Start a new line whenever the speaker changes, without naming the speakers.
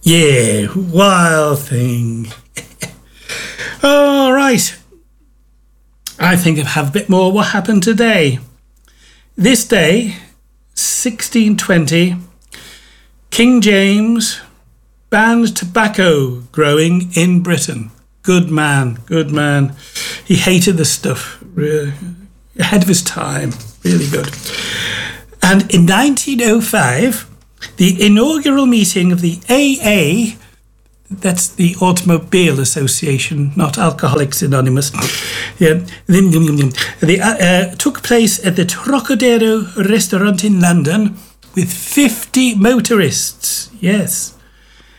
Yeah, Wild Thing. All right. I think I have a bit more what happened today. This day, 1620, King James banned tobacco growing in Britain. Good man, good man. He hated the stuff. Ahead of his time. Really good. And in 1905, the inaugural meeting of the AA, that's the Automobile Association, not Alcoholics Anonymous, took place at the Trocadero restaurant in London with 50 motorists. Yes.